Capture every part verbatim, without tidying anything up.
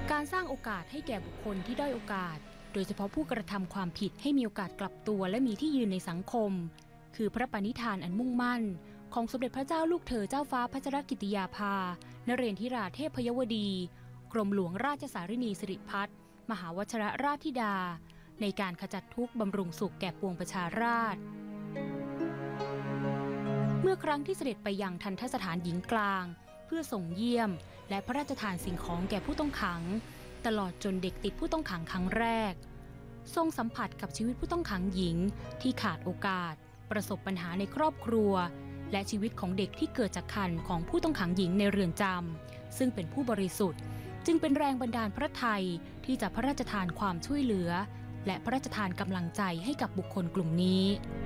การสร้างโอกาสให้แก่บุคคลที่ด้อยโอกาสโดยเฉพาะผู้กระทำความผิดให้มีโอกาสกลับตัวและมีที่ยืนในสังคมคือพระปณิธานอันมุ่งมั่นของสมเด็จพระเจ้าลูกเธอเจ้าฟ้าพัชรกิติยาภานเรนทิราเทพยวดีกรมหลวงราชสารินีสิริพัฒน์มหาวชิรราชธิดาในการขจัดทุกข์บำรุงสุขแก่ปวงประชาราษฎร์เมื่อครั้งที่เสด็จไปยังทัณฑสถานหญิงกลางเพื่อส่งเยี่ยมและพระราชทานสิ่งของแก่ผู้ต้องขังตลอดจนเด็กติดผู้ต้องขังครั้งแรกทรงสัมผัสกับชีวิตผู้ต้องขังหญิงที่ขาดโอกาสประสบปัญหาในครอบครัวและชีวิตของเด็กที่เกิดจากครรภ์ของผู้ต้องขังหญิงในเรือนจำซึ่งเป็นผู้บริสุทธิ์จึงเป็นแรงบันดาลพระทัยที่จะพระราชทานความช่วยเหลือและพระราชทานกำลังใจให้กับบุคคลกลุ่มนี้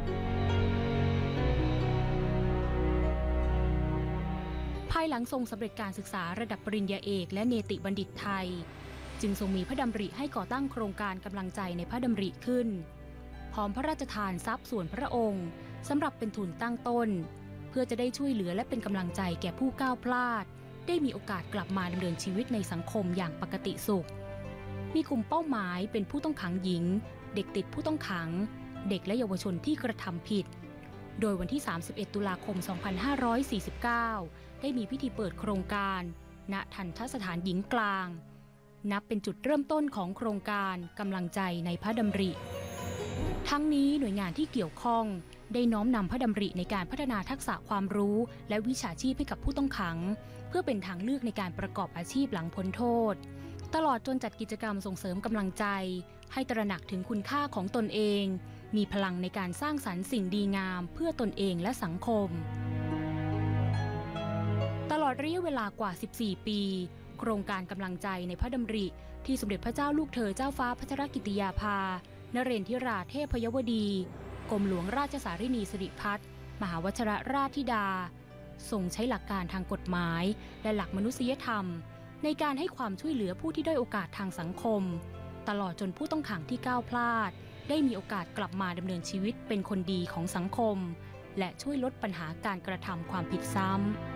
ภายหลังทรงสำเร็จการศึกษาระดับปริญญาเอกและเนติบัณฑิตไทยจึงทรงมีพระดำริให้ก่อตั้งโครงการกำลังใจในพระดำริขึ้นพร้อมพระราชทานทรัพย์ส่วนพระองค์สำหรับเป็นทุนตั้งต้นเพื่อจะได้ช่วยเหลือและเป็นกำลังใจแก่ผู้ก้าวพลาดได้มีโอกาสกลับมาดำเนินชีวิตในสังคมอย่างปกติสุขมีกลุ่มเป้าหมายเป็นผู้ต้องขังหญิงเด็กติดผู้ต้องขังเด็กและเยาวชนที่กระทำผิดโดยวันที่สามสิบเอ็ดตุลาคมสองพันห้าร้อยสี่สิบเก้าได้มีพิธีเปิดโครงการณทัณฑสถานหญิงกลางนับเป็นจุดเริ่มต้นของโครงการกำลังใจในพระดำริทั้งนี้หน่วยงานที่เกี่ยวข้องได้น้อมนำพระดำริในการพัฒนาทักษะความรู้และวิชาชีพให้กับผู้ต้องขังเพื่อเป็นทางเลือกในการประกอบอาชีพหลังพ้นโทษตลอดจนจัดกิจกรรมส่งเสริมกำลังใจให้ตระหนักถึงคุณค่าของตนเองมีพลังในการสร้างสรรค์สิ่งดีงามเพื่อตนเองและสังคมตลอดระยะเวลากว่าสิบสี่ปีโครงการกำลังใจในพระดำริที่สมเด็จพระเจ้าลูกเธอเจ้าฟ้าพัชรกิติยาภานเรนทิราเทพยวดีกรมหลวงราชสารินีสิริพัฒน์มหาวชิรราชธิดาทรงใช้หลักการทางกฎหมายและหลักมนุษยธรรมในการให้ความช่วยเหลือผู้ที่ด้อยโอกาสทางสังคมตลอดจนผู้ต้องขังที่ก้าวพลาดได้มีโอกาสกลับมาดำเนินชีวิตเป็นคนดีของสังคมและช่วยลดปัญหาการกระทำความผิดซ้ำ